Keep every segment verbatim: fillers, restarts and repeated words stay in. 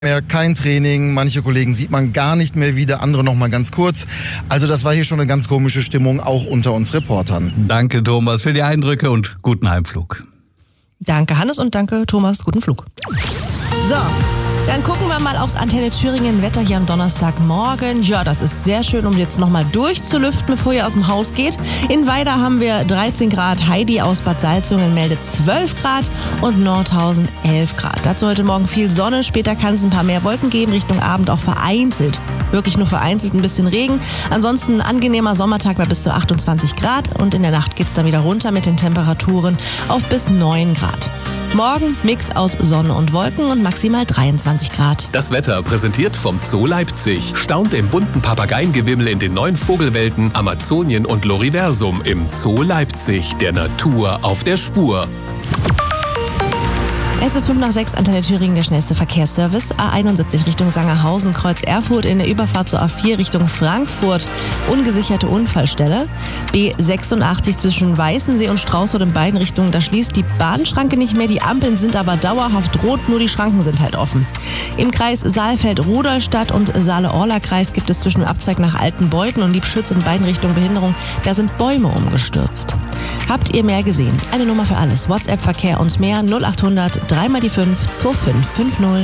mehr, kein Training, manche Kollegen sieht man gar nicht mehr wieder, andere noch mal ganz kurz. Also das war hier schon eine ganz komische Stimmung, auch unter uns Reportern. Danke Thomas für die Eindrücke und guten Heimflug. Danke Hannes und danke Thomas, guten Flug. So, dann gucken wir mal aufs Antenne Thüringen Wetter hier am Donnerstagmorgen. Ja, das ist sehr schön, um jetzt nochmal durchzulüften, bevor ihr aus dem Haus geht. In Weida haben wir dreizehn Grad, Heidi aus Bad Salzungen meldet zwölf Grad und Nordhausen elf Grad. Dazu heute Morgen viel Sonne, später kann es ein paar mehr Wolken geben, Richtung Abend auch vereinzelt. Wirklich nur vereinzelt ein bisschen Regen. Ansonsten ein angenehmer Sommertag bei bis zu achtundzwanzig Grad und in der Nacht geht es dann wieder runter mit den Temperaturen auf bis neun Grad. Morgen Mix aus Sonne und Wolken und maximal dreiundzwanzig Grad. Das Wetter präsentiert vom Zoo Leipzig. Staunt im bunten Papageiengewimmel in den neuen Vogelwelten Amazonien und Loriversum im Zoo Leipzig. Der Natur auf der Spur. Es ist fünf nach sechs, Antenne Thüringen, der schnellste Verkehrsservice. A einundsiebzig Richtung Sangerhausen, Kreuz Erfurt, in der Überfahrt zur A vier Richtung Frankfurt, ungesicherte Unfallstelle. B sechsundachtzig zwischen Weißensee und Straußow in beiden Richtungen, da schließt die Bahnschranke nicht mehr, die Ampeln sind aber dauerhaft rot, nur die Schranken sind halt offen. Im Kreis Saalfeld-Rudolstadt und Saale-Orla-Kreis gibt es zwischen dem Abzweig nach Altenbeuten und Liebschütz in beiden Richtungen Behinderung, da sind Bäume umgestürzt. Habt ihr mehr gesehen? Eine Nummer für alles. WhatsApp-Verkehr und mehr null achthundert drei mal die fünf zwei fünf fünf null.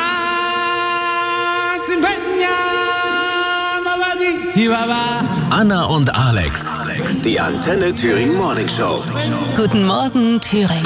Anna und Alex, die Antenne Thüringen Morning Show. Guten Morgen, Thüringen.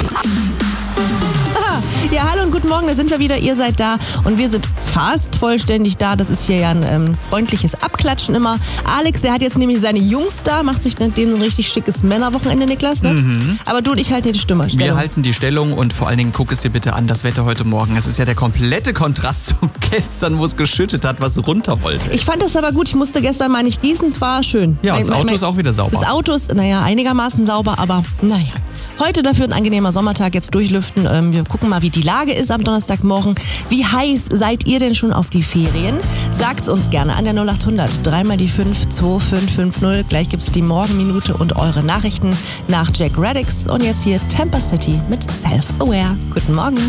Ja, hallo und guten Morgen, da sind wir wieder, ihr seid da und wir sind fast vollständig da. Das ist hier ja ein ähm, freundliches Abklatschen immer. Alex, der hat jetzt nämlich seine Jungs da, macht sich dann denen so ein richtig schickes Männerwochenende, Niklas, ne? Mhm. Aber du und ich halten die Stimme. Wir halten die Stellung und vor allen Dingen guck es dir bitte an, das Wetter heute Morgen. Es ist ja der komplette Kontrast zu gestern, wo es geschüttet hat, was runter wollte. Ich fand das aber gut, ich musste gestern mal nicht gießen, es war schön. Ja, und das mein, Auto mein, ist auch wieder sauber. Das Auto ist, naja, einigermaßen sauber, aber naja. Heute dafür ein angenehmer Sommertag, jetzt durchlüften. Ähm, wir gucken mal, wie die Lage ist am Donnerstagmorgen. Wie heiß seid ihr denn schon auf die Ferien? Sagt's uns gerne an der null achthundert drei mal die fünf zwei fünf fünf null. Gleich gibt's die Morgenminute und eure Nachrichten nach Jack Radix. Und jetzt hier Temper City mit Self-Aware. Guten Morgen.